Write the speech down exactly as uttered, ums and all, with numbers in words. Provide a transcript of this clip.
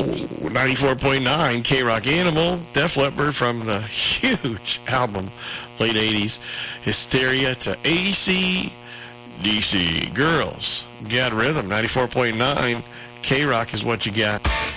ninety-four point nine K-Rock Animal, Def Leppard from the huge album, late eighties, Hysteria, to A C D C. Girls, Got Rhythm, ninety-four point nine K-Rock is what you got.